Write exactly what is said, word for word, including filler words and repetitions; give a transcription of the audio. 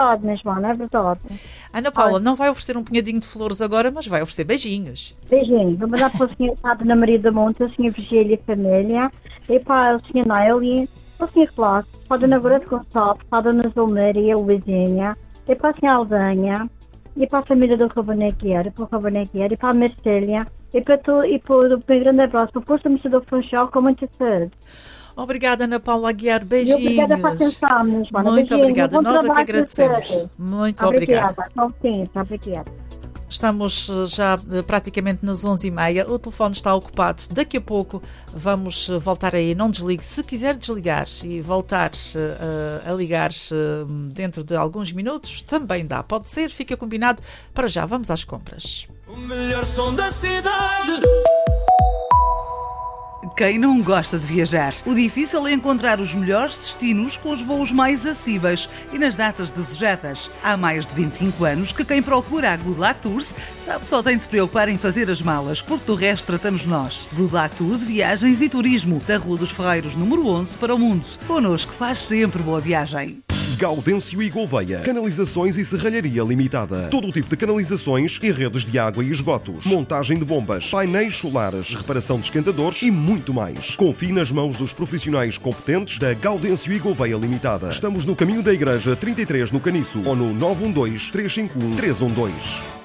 verdade, minha Joana, é verdade. Ana Paula, não vai oferecer um punhadinho de flores agora, mas vai oferecer beijinhos. Beijinho. Vou mandar para a senhora Dona Maria da Monte, a senhora Virgília e família, e para a senhora Noeli, para a senhora Cláudia, para a Dona Gorete Gonçalves, para a Dona Zulmeira e a Luizinha, e para a senhora Aldanha, e para a família do Rabonequeiro, para o Rabonequeiro, e para a Marcélia, e para tu, e para o grande abraço, para o Força Mexedor Funchal, com muita saúde. Obrigada, Ana Paula Aguiar. Beijinhos. E obrigada pela atenção, minha Joana. Muito Beijinho. obrigada. Bom Nós é que trabalho, agradecemos. senhora. Muito obrigada. Obrigada. Sim, obrigada. Estamos já praticamente nas onze e meia. O telefone está ocupado. Daqui a pouco vamos voltar aí. Não desligue. Se quiser desligar e voltar uh, a ligar uh, dentro de alguns minutos, também dá. Pode ser. Fica combinado. Para já, vamos às compras. O melhor som da cidade. Quem não gosta de viajar? O difícil é encontrar os melhores destinos com os voos mais acessíveis e nas datas desejadas. Há mais de vinte e cinco anos que quem procura a Good Luck Tours sabe que só tem de se preocupar em fazer as malas, porque do resto tratamos nós. Good Luck Tours, viagens e turismo, da Rua dos Ferreiros, número onze, para o mundo. Connosco faz sempre boa viagem. Gaudêncio e Gouveia. Canalizações e Serralharia Limitada. Todo o tipo de canalizações e redes de água e esgotos. Montagem de bombas, painéis solares, reparação de esquentadores e muito mais. Confie nas mãos dos profissionais competentes da Gaudêncio e Gouveia Limitada. Estamos no caminho da Igreja trinta e três no Caniço ou no nove um dois, três cinco um, três um dois.